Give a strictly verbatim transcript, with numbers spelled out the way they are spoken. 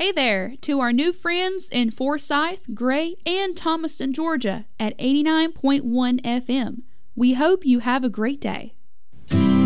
Hey there to our new friends in Forsyth, Gray, and Thomaston, Georgia at eighty-nine point one F M. We hope you have a great day.